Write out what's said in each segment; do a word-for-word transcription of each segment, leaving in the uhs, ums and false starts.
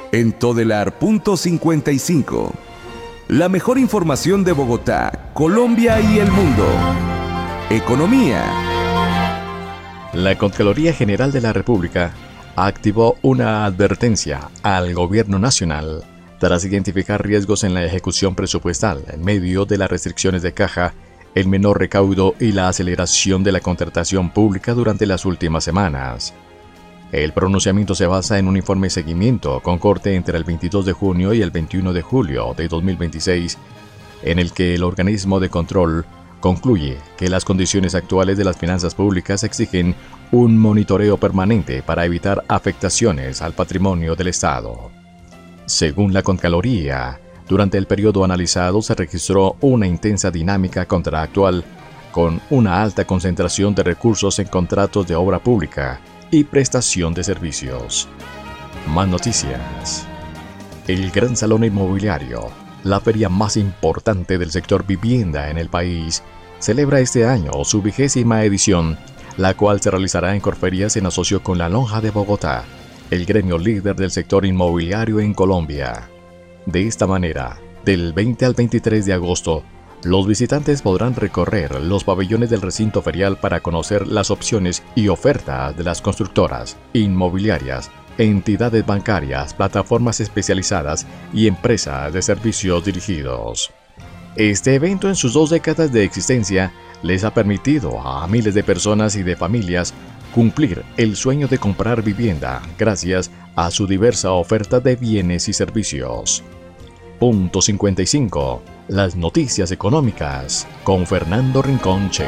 En Todelar punto cincuenta y cinco. La mejor información de Bogotá, Colombia y el mundo. Economía. La Contraloría General de la República activó una advertencia al Gobierno Nacional tras identificar riesgos en la ejecución presupuestal en medio de las restricciones de caja, el menor recaudo y la aceleración de la contratación pública durante las últimas semanas. El pronunciamiento se basa en un informe de seguimiento con corte entre el veintidós de junio y el veintiuno de julio de dos mil veintiséis, en el que el organismo de control concluye que las condiciones actuales de las finanzas públicas exigen un monitoreo permanente para evitar afectaciones al patrimonio del Estado. Según la Contraloría, durante el periodo analizado se registró una intensa dinámica contractual con una alta concentración de recursos en contratos de obra pública y prestación de servicios. Más noticias. El Gran Salón Inmobiliario, la feria más importante del sector vivienda en el país, celebra este año su vigésima edición, la cual se realizará en Corferias en asocio con la Lonja de Bogotá, el gremio líder del sector inmobiliario en Colombia. De esta manera, del veinte al veintitrés de agosto, los visitantes podrán recorrer los pabellones del recinto ferial para conocer las opciones y ofertas de las constructoras, inmobiliarias, entidades bancarias, plataformas especializadas y empresas de servicios dirigidos. Este evento, en sus dos décadas de existencia, les ha permitido a miles de personas y de familias cumplir el sueño de comprar vivienda gracias a su diversa oferta de bienes y servicios. Punto cincuenta y cinco. Las noticias económicas con Fernando Rinconche.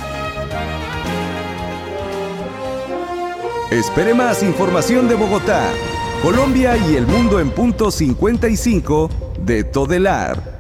Espere más información de Bogotá, Colombia y el mundo en Punto cincuenta y cinco de Todelar.